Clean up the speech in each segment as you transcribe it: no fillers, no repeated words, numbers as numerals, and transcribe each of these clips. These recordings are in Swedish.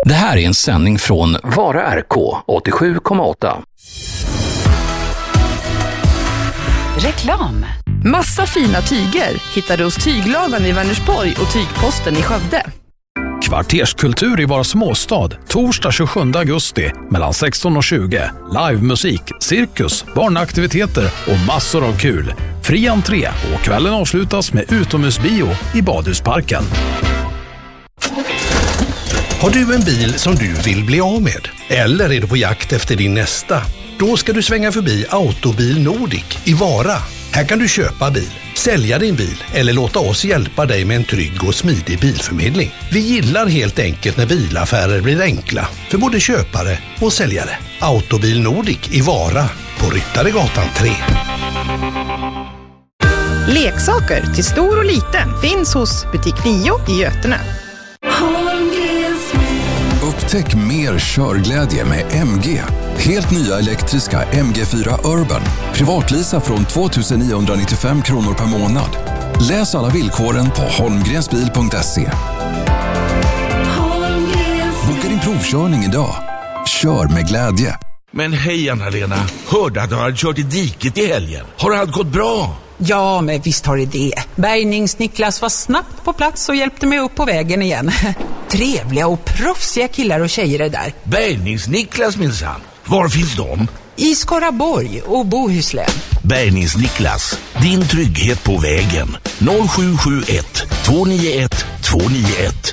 Det här är en sändning från Vara RK 87,8. Reklam. Massa fina tyger hittar du hos Tygladan i Vänersborg och Tygposten i Skövde. Kvarterskultur i våra småstad. Torsdag 27 augusti mellan 16 och 20. Livemusik, cirkus, barnaktiviteter och massor av kul. Fri entré och kvällen avslutas med utomhusbio i Badhusparken. Har du en bil som du vill bli av med? Eller är du på jakt efter din nästa? Då ska du svänga förbi Autobil Nordic i Vara. Här kan du köpa bil, sälja din bil eller låta oss hjälpa dig med en trygg och smidig bilförmedling. Vi gillar helt enkelt när bilaffärer blir enkla för både köpare och säljare. Autobil Nordic i Vara på Ryttaregatan 3. Leksaker till stor och liten finns hos Butik 9 i Götene. Upptäck mer körglädje med MG. Helt nya elektriska MG4 Urban. Privatlisa från 2995 kronor per månad. Läs alla villkoren på holmgrensbil.se. Boka din provkörning idag. Kör med glädje. Men hej Anna-Lena, hörde att du hade kört i diket i helgen. Har allt gått bra? Ja, men visst har det. Bärgningsniklas var snabbt på plats och hjälpte mig upp på vägen igen. Trevliga och proffsiga killar och tjejer är där. Bärgningsniklas minsann. Var finns de? I Skaraborg och Bohuslän. Bärgningsniklas, din trygghet på vägen. 0771 291 291.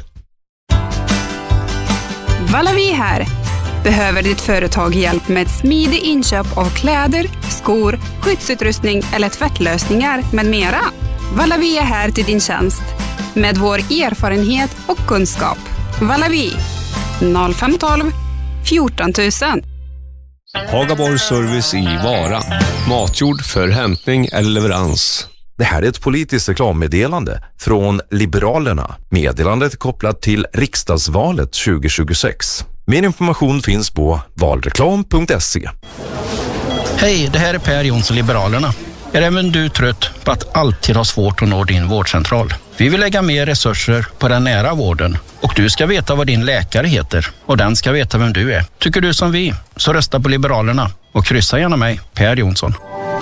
Valavi här. Behöver ditt företag hjälp med ett smidigt inköp av kläder, skor, skyddsutrustning eller tvättlösningar med mera? Valavi är här till din tjänst med vår erfarenhet och kunskap. Valavi 0512 14 000. Hagaborg Service i Vara. Matjord för hämtning eller leverans. Det här är ett politiskt reklammeddelande från Liberalerna. Meddelandet är kopplat till riksdagsvalet 2026. Mer information finns på valreklam.se. Hej, det här är Per Jonsson, Liberalerna. Är även du trött på att alltid ha svårt att nå din vårdcentral? Vi vill lägga mer resurser på den nära vården och du ska veta vad din läkare heter och den ska veta vem du är. Tycker du som vi, så rösta på Liberalerna och kryssa gärna mig, Per Jonsson.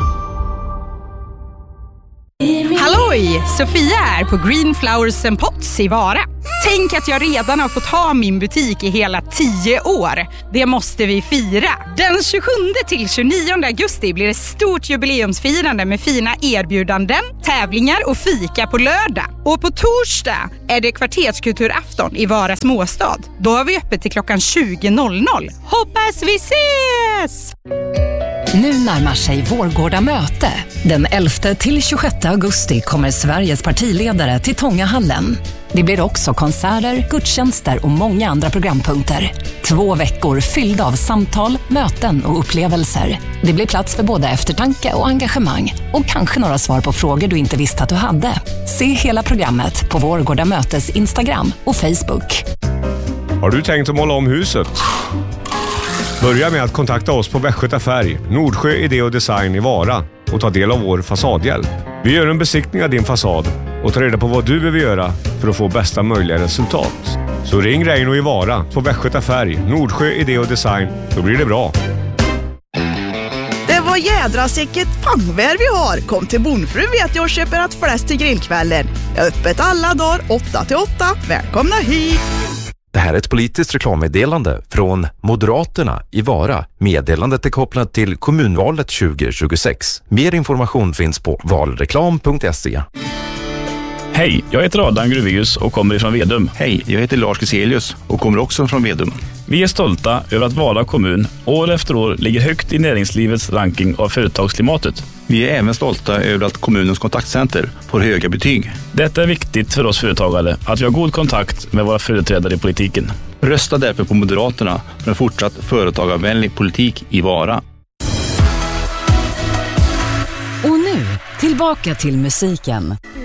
Halloj! Sofia är på Green Flowers and Pots i Vara. Tänk att jag redan har fått ha min butik i hela 10 år. Det måste vi fira. Den 27 till 29 augusti blir det stort jubileumsfirande med fina erbjudanden, tävlingar och fika på lördag. Och på torsdag är det kvarterskulturafton i Vara småstad. Då har vi öppet till klockan 20.00. Hoppas vi ses! Nu närmar sig Vårgårda möte. Den 11 till 26 augusti kommer Sveriges partiledare till Tångahallen. Det blir också konserter, gudstjänster och många andra programpunkter. 2 veckor fyllda av samtal, möten och upplevelser. Det blir plats för både eftertanke och engagemang. Och kanske några svar på frågor du inte visste att du hade. Se hela programmet på Vårgårda mötes Instagram och Facebook. Har du tänkt att måla om huset? Börja med att kontakta oss på Västgöta Färg, Nordsjö Idé och Design i Vara och ta del av vår fasadhjälp. Vi gör en besiktning av din fasad och tar reda på vad du behöver göra för att få bästa möjliga resultat. Så ring Reino i Vara på Västgöta Färg, Nordsjö Idé och Design, då blir det bra. Det var jädra säkert pangvär vi har. Kom till Bonfru vet jag och köper ett fläsk till grillkvällen. Jag är öppet alla dagar 8-8. Välkomna hit! Det här är ett politiskt reklammeddelande från Moderaterna i Vara. Meddelandet är kopplat till kommunvalet 2026. Mer information finns på valreklam.se. Hej, jag heter Adam Gruvius och kommer från Vedum. Hej, jag heter Lars Giselius och kommer också från Vedum. Vi är stolta över att Vara kommun år efter år ligger högt i näringslivets ranking av företagsklimatet. Vi är även stolta över att kommunens kontaktcenter får höga betyg. Detta är viktigt för oss företagare, att vi har god kontakt med våra företrädare i politiken. Rösta därför på Moderaterna för en fortsatt företagarvänlig politik i Vara. Och nu, tillbaka till musiken.